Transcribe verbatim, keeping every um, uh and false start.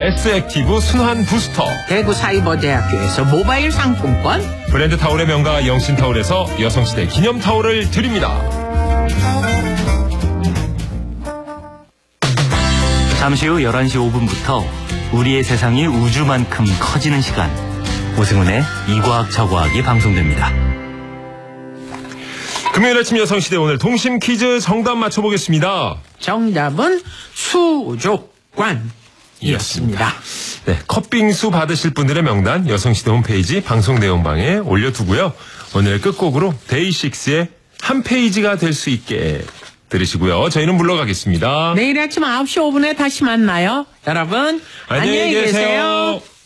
S액티브 순환 부스터, 대구 사이버대학교에서 모바일 상품권, 브랜드 타올의 명가 영신타올에서 여성시대 기념타올을 드립니다. 잠시 후 열한 시 오 분부터 우리의 세상이 우주만큼 커지는 시간, 오승훈의 이과학 저과학이 방송됩니다. 금요일 아침 여성시대, 오늘 동심 퀴즈 정답 맞춰보겠습니다. 정답은 수족관 이었습니다. 네, 컵빙수 받으실 분들의 명단 여성시대 홈페이지 방송 내용방에 올려두고요. 오늘 끝곡으로 데이식스의 한 페이지가 될 수 있게 들으시고요. 저희는 물러가겠습니다. 내일 아침 아홉 시 오 분에 다시 만나요. 여러분, 안녕히 계세요.